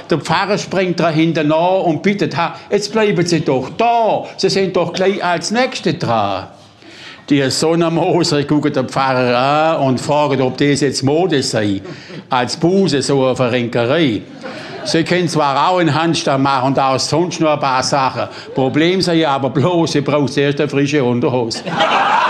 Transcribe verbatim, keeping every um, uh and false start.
der Pfarrer springt da hinten nach und bittet, jetzt bleiben Sie doch da, Sie sind doch gleich als Nächste dran. Die Sonnenmoser gucken den Pfarrer an und fragen, ob das jetzt Mode sei. Als Buße, so eine Verrenkerei. Sie können zwar auch einen Handstand machen und auch sonst noch ein paar Sachen. Problem sei aber bloß, Sie brauchen zuerst eine frische Unterhose.